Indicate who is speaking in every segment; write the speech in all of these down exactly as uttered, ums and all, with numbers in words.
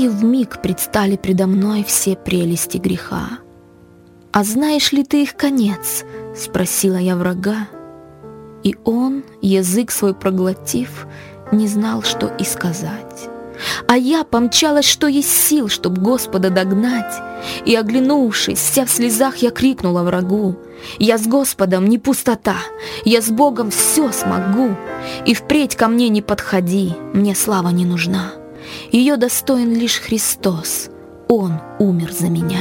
Speaker 1: И вмиг предстали предо мной все прелести греха. «А знаешь ли ты их конец?» — спросила я врага. И он, язык свой проглотив, не знал, что и сказать. А я помчалась, что есть сил, чтоб Господа догнать. И, оглянувшись, вся в слезах, я крикнула врагу: «Я с Господом не пустота, я с Богом все смогу. И впредь ко мне не подходи, мне слава не нужна. Ее достоин лишь Христос, Он умер за меня».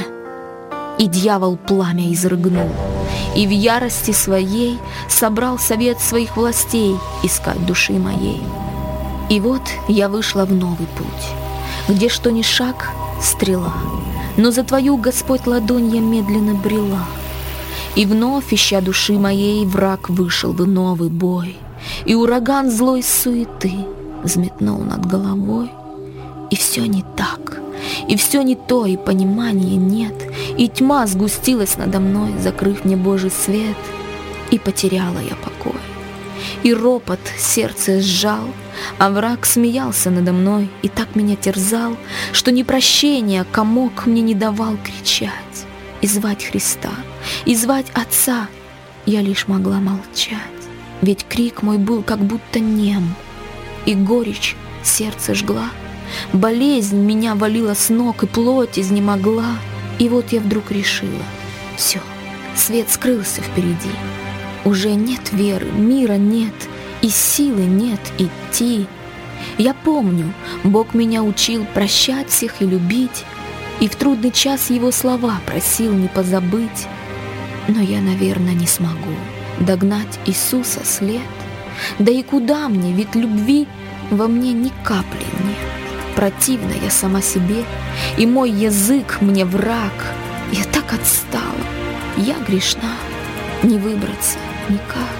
Speaker 1: И дьявол пламя изрыгнул, и в ярости своей собрал совет своих властей искать души моей. И вот я вышла в новый путь, где что ни шаг — стрела, но за Твою, Господь, ладонь я медленно брела. И вновь, ища души моей, враг вышел в новый бой, и ураган злой суеты взметнул над головой. И все не так, и все не то, и понимания нет, и тьма сгустилась надо мной, закрыв мне Божий свет, и потеряла я покой. И ропот сердце сжал, а враг смеялся надо мной и так меня терзал, что ни прощения комок мне не давал кричать и звать Христа, и звать Отца. Я лишь могла молчать, ведь крик мой был как будто нем, и горечь сердце жгла. Болезнь меня валила с ног, и плоть изнемогла. И вот я вдруг решила: все, свет скрылся впереди. Уже нет веры, мира нет, и силы нет идти. Я помню, Бог меня учил прощать всех и любить, и в трудный час Его слова просил не позабыть. Но я, наверное, не смогу догнать Иисуса след. Да и куда мне, ведь любви во мне ни капли нет. Противна я сама себе, и мой язык мне враг. Я так отстала, я грешна, не выбраться никак.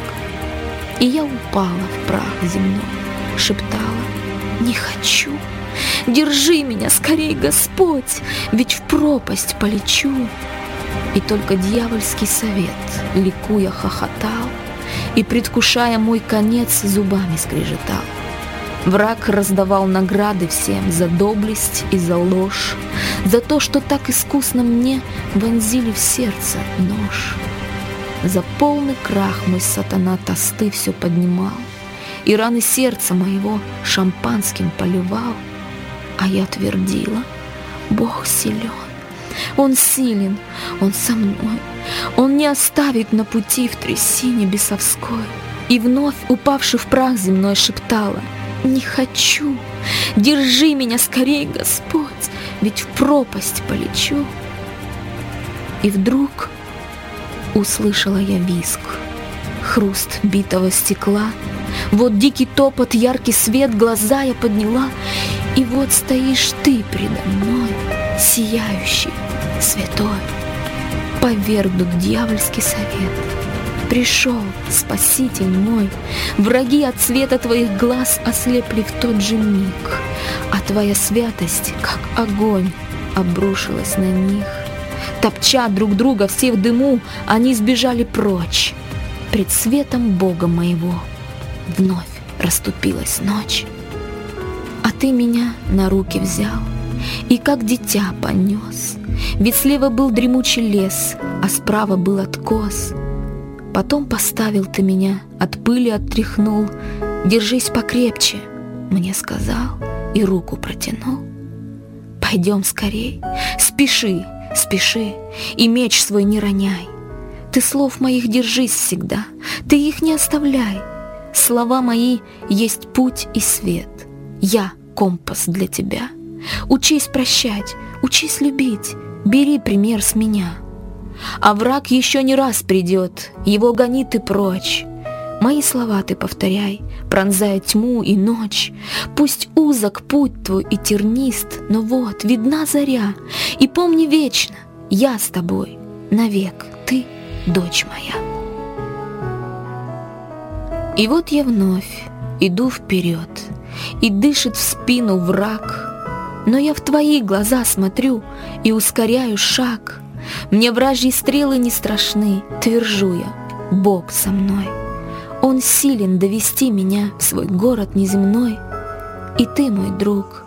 Speaker 1: И я упала в прах земной, шептала: не хочу, держи меня скорей, Господь, ведь в пропасть полечу. И только дьявольский совет, ликуя, хохотал, и, предвкушая мой конец, зубами скрежетал. Враг раздавал награды всем за доблесть и за ложь, за то, что так искусно мне вонзили в сердце нож. За полный крах мой сатана тосты все поднимал, и раны сердца моего шампанским поливал. А я твердила: Бог силен, Он силен, Он со мной, Он не оставит на пути в трясине бесовской. И вновь, упавши в прах земной, шептала: не хочу, держи меня скорей, Господь, ведь в пропасть полечу. И вдруг услышала я визг, хруст битого стекла. Вот дикий топот, яркий свет, глаза я подняла, и вот стоишь ты предо мной, сияющий, святой. Повергнут дьявольский совет. Пришел Спаситель мой, враги от света Твоих глаз ослепли в тот же миг, а Твоя святость, как огонь, обрушилась на них. Топча друг друга все в дыму, они сбежали прочь. Пред светом Бога моего вновь расступилась ночь. А Ты меня на руки взял и как дитя понес, ведь слева был дремучий лес, а справа был откос. Потом поставил Ты меня, от пыли оттряхнул. Держись покрепче, мне сказал, и руку протянул. Пойдем скорей, спеши, спеши, и меч свой не роняй. Ты слов моих держись всегда, ты их не оставляй. Слова мои есть путь и свет, я компас для тебя. Учись прощать, учись любить, бери пример с меня. А враг еще не раз придет, его гони ты прочь. Мои слова ты повторяй, пронзая тьму и ночь. Пусть узок путь твой и тернист, но вот видна заря. И помни вечно, я с тобой, навек ты, дочь моя. И вот я вновь иду вперед, и дышит в спину враг. Но я в твои глаза смотрю и ускоряю шаг. Мне вражьи стрелы не страшны, твержу я, Бог со мной. Он силен довести меня в свой город неземной. И ты, мой друг,